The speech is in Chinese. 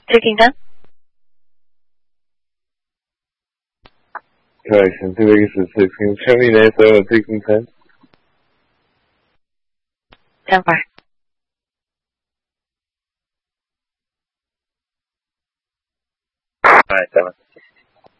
最订單。 想這個意思是請你呢所有最訂單。 等會兒。 係，得啦。